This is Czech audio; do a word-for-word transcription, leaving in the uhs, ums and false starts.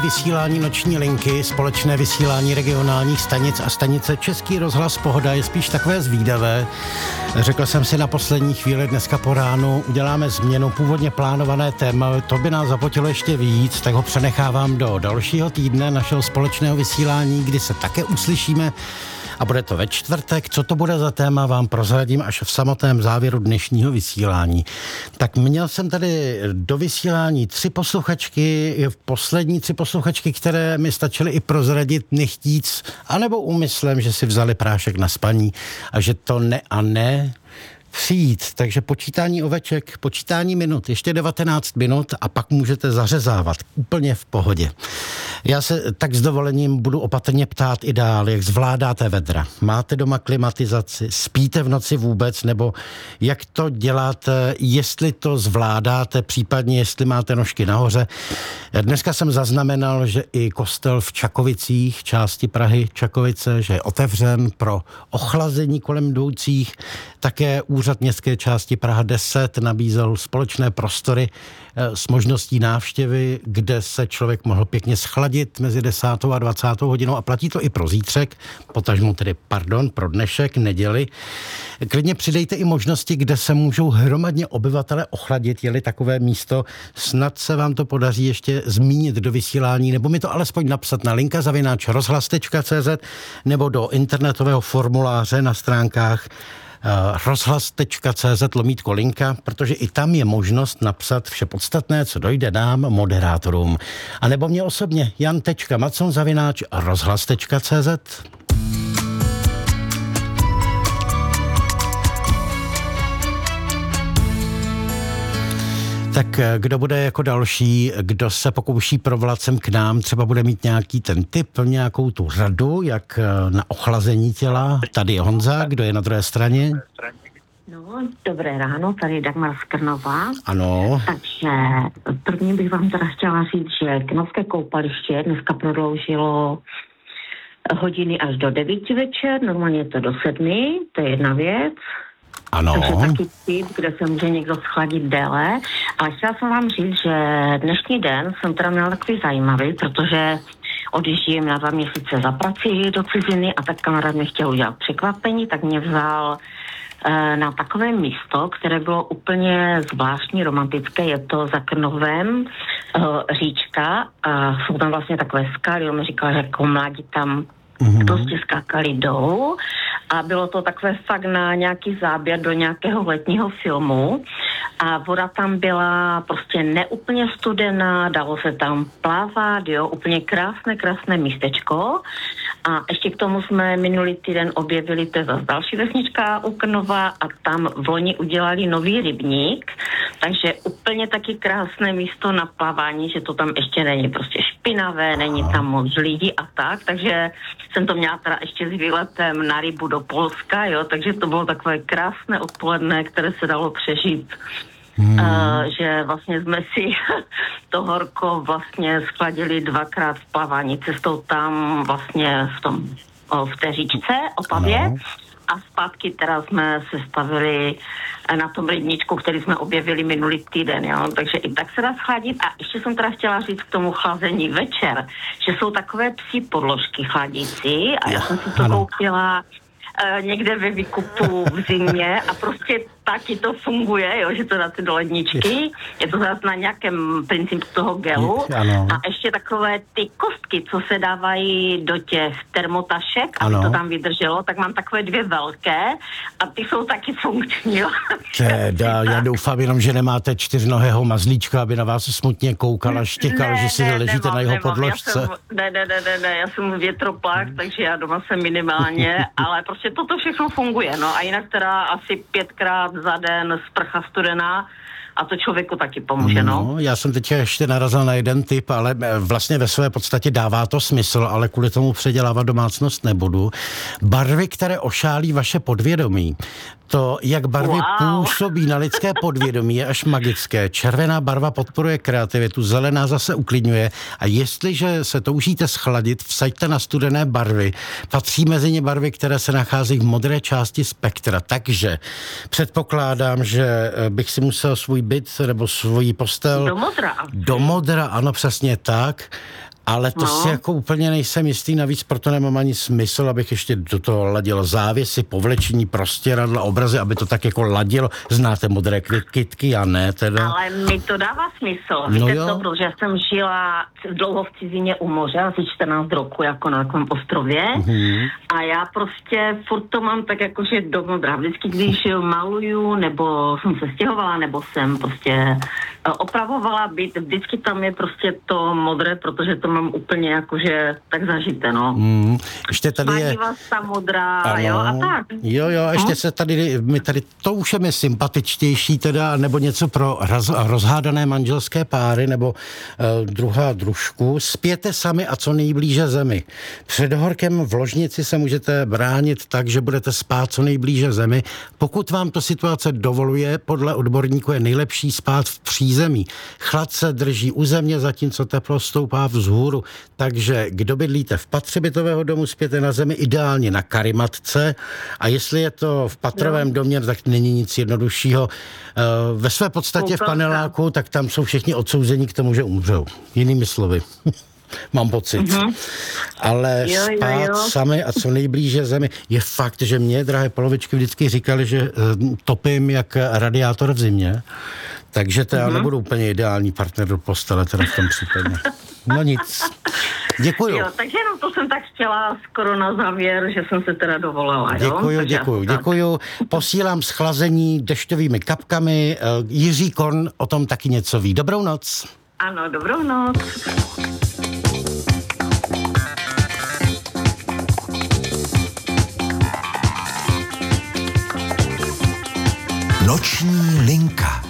Vysílání noční linky, společné vysílání regionálních stanic a stanice Český rozhlas Pohoda je spíš takové zvídavé. Řekl jsem si na poslední chvíli dneska po ránu, uděláme změnu, původně plánované téma, to by nás zapotilo ještě víc, tak ho přenechávám do dalšího týdne našeho společného vysílání, kdy se také uslyšíme. A bude to ve čtvrtek. Co to bude za téma, vám prozradím až v samotném závěru dnešního vysílání. Tak měl jsem tady do vysílání tři posluchačky, poslední tři posluchačky, které mi stačily i prozradit nechtíc, anebo úmyslem, že si vzali prášek na spaní a že to ne a ne přijít. Takže počítání oveček, počítání minut, ještě devatenáct minut a pak můžete zařezávat úplně v pohodě. Já se tak s dovolením budu opatrně ptát i dál, jak zvládáte vedra. Máte doma klimatizaci, spíte v noci vůbec, nebo jak to děláte, jestli to zvládáte, případně jestli máte nožky nahoře. Dneska jsem zaznamenal, že i kostel v Čakovicích, části Prahy Čakovice, že je otevřen pro ochlazení kolem jdoucích. Také úřad městské části Praha deset nabízel společné prostory s možností návštěvy, kde se člověk mohl pěkně schladit mezi desátou a dvacátou hodinou a platí to i pro zítřek, potažmo tedy, pardon, pro dnešek, neděli. Klidně přidejte i možnosti, kde se můžou hromadně obyvatele ochladit, je-li takové místo. Snad se vám to podaří ještě zmínit do vysílání, nebo mi to alespoň napsat na linka zavináč rozhlas tečka cé zet nebo do internetového formuláře na stránkách rozhlas tečka cé zet lomítko linka, protože i tam je možnost napsat vše podstatné, co dojde nám, moderátorům. A nebo mě osobně, jan tečka macon zavináč rozhlas tečka cé zet. Tak kdo bude jako další, kdo se pokouší provlacem k nám, třeba bude mít nějaký ten tip, nějakou tu radu, jak na ochlazení těla. Tady je Honza, kdo je na druhé straně? No, dobré ráno, tady Dagmar z Krnova. Ano. Takže první bych vám teda chtěla říct, že Krnovské koupaliště dneska prodloužilo hodiny až do devíti večer, normálně je to do sedmi, to je jedna věc. Ano. Takže taky tip, kde se může někdo schladit déle. Ale chtěla jsem vám říct, že dnešní den jsem teda měla takový zajímavý, protože odjíždím na dva měsíce za prací do ciziny a tak kamarád mě chtěl udělat překvapení, tak mě vzal e, na takové místo, které bylo úplně zvláštní, romantické. Je to za Krnovem e, říčka a jsou tam vlastně takové skaly. On mi říkal, že jako mladí tam mm-hmm. prostě skákali dolů. A bylo to takové fakt na nějaký záběr do nějakého letního filmu a voda tam byla prostě neúplně studená, dalo se tam plavat, jo, úplně krásné, krásné místečko. A ještě k tomu jsme minulý týden objevili, to je zase další vesnička u Krnova a tam v loni udělali nový rybník, takže úplně taky krásné místo na plavání, že to tam ještě není prostě špinavé, není tam moc lidí a tak, takže jsem to měla teda ještě s výletem na rybu do Polska, jo, takže to bylo takové krásné odpoledne, které se dalo přežít. Hmm. Uh, že vlastně jsme si to horko vlastně schladili dvakrát v plavání cestou tam vlastně v tom, o, v té říčce Opavě no. A zpátky teda jsme se stavili na tom rybníčku, který jsme objevili minulý týden, jo? Takže i tak se dá schladit a ještě jsem teda chtěla říct k tomu chlazení večer, že jsou takové psí podložky chladící a já jsem si to koupila Uh, někde ve výkupu v zimě a prostě taky to funguje, jo, že to dáte do ledničky, je to zase na nějakém principu toho gelu ano. A ještě takové ty kostky, co se dávají do těch termotašek, aby ano. to tam vydrželo, tak mám takové dvě velké a ty jsou taky funkční, jo. Teda, já doufám jenom, že nemáte čtyřnohého mazlíčka, aby na vás smutně koukal a štěkal, ne, že si ne, ležíte nemám, na jeho nemám. podložce. Jsem, ne, ne, ne, ne, ne, já jsem větroplach, takže já doma jsem minimálně, ale prostě toto všechno funguje, no a jinak teda asi pětkrát za den sprcha studená a to člověku taky pomůže, no. no. Já jsem teď ještě narazil na jeden tip, ale vlastně ve své podstatě dává to smysl, ale kvůli tomu předělávat domácnost nebudu. Barvy, které ošálí vaše podvědomí. To, jak barvy wow. působí na lidské podvědomí, je až magické. Červená barva podporuje kreativitu, zelená zase uklidňuje a jestliže se toužíte schladit, vsaďte na studené barvy. Patří mezi ně barvy, které se nachází v modré části spektra. Takže předpokládám, že bych si musel svůj byt nebo svůj postel... Do modra. Do modra, ano, přesně tak. Ale to no. si jako úplně nejsem jistý, navíc proto nemám ani smysl, abych ještě do toho ladil závěsy, povlečení, prostěradla, obrazy, aby to tak jako ladilo. Znáte modré kytky, já ne teda. Ale mi to dává smysl. No víte co, protože jsem žila dlouho v cizině u moře, asi čtrnáct roku, jako na takovém ostrově. Mm-hmm. A já prostě furt to mám tak jakože do modra. Vždycky, když maluju, nebo jsem se stěhovala, nebo jsem prostě opravovala byt, vždycky tam je prostě to modré, protože to mám úplně jakože tak zažité, no. Mm, ještě tady je... ta modrá, ano. Jo, a tak. Jo, jo, ještě hm? se tady, my tady, to už je mi sympatičtější teda, nebo něco pro roz, rozhádané manželské páry, nebo uh, druhá družku. Spěte sami a co nejblíže zemi. Před horkem v ložnici se můžete bránit tak, že budete spát co nejblíže zemi. Pokud vám to situace dovoluje, podle odborníků je nejlepší spát v přízemí. Chlad se drží u země, zatímco teplo stoupá vzhůru. Takže kdo bydlíte v patře bytového domu, spěte na zemi, ideálně na karimatce. A jestli je to v patrovém no. domě, tak není nic jednoduššího. Ve své podstatě v paneláku, tak tam jsou všichni odsouzení k tomu, že umřou. Jinými slovy. Mám pocit. Mm-hmm. Ale jo, spát jo, jo. sami a co nejblíže zemi. Je fakt, že mě, drahé polovičky, vždycky říkali, že topím jak radiátor v zimě. Takže to mm-hmm. já nebudu úplně ideální partner do postele, teda v tom případě. No nic. Děkuju. Jo, takže jenom to jsem tak chtěla skoro na závěr, že jsem se teda dovolala. Děkuju, jo? děkuju, děkuju. Posílám schlazení dešťovými kapkami. Jiří Korn o tom taky něco ví. Dobrou noc. Ano, dobrou noc. Noční linka.